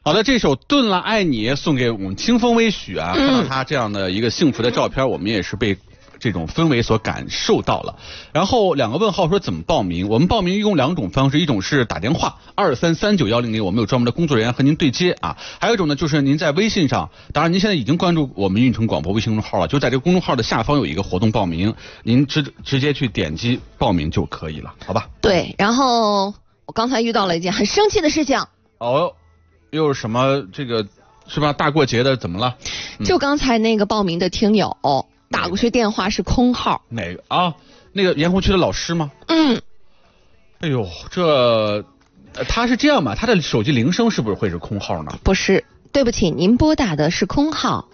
好的，这首《炖了爱你》送给我们清风微许啊，看到他这样的一个幸福的照片，我们也是被这种氛围所感受到了。然后2个问号说怎么报名？我们报名一共2种方式，一种是打电话2339100，我们有专门的工作人员和您对接啊。还有一种呢，就是您在微信上，当然您现在已经关注我们运城广播微信公众号了，就在这个公众号的下方有一个活动报名，您直接去点击报名就可以了，好吧？ 对，然后我刚才遇到了一件很生气的事情。 哦，又是什么？这个是吧？大过节的怎么了？ 就刚才那个报名的听友打过去电话是空号。 哪个啊？那个盐湖区的老师吗？哎呦，他是这样吧？他的手机铃声是不是会是空号呢？ 不是，对不起，您拨打的是空号。